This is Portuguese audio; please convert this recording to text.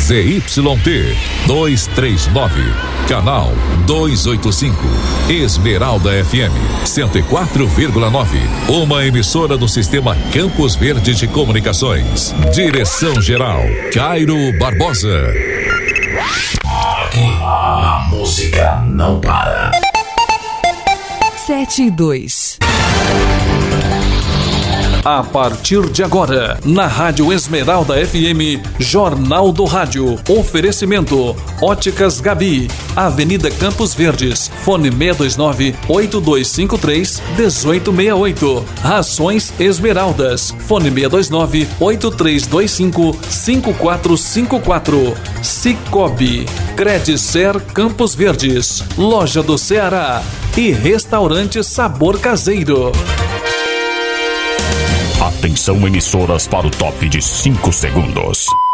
ZYT 239, canal 285, Esmeralda FM 104,9, uma emissora do sistema Campos Verde de Comunicações. Direção-geral Cairo Barbosa. A música não para. 7:02. A partir de agora, na Rádio Esmeralda FM, Jornal do Rádio. Oferecimento: Óticas Gabi, Avenida Campos Verdes, fone 629-8253-1868. Rações Esmeraldas, fone 629-8325-5454. Cicobi, Credicer Campos Verdes, Loja do Ceará e Restaurante Sabor Caseiro. Atenção, emissoras, para o top de 5 segundos.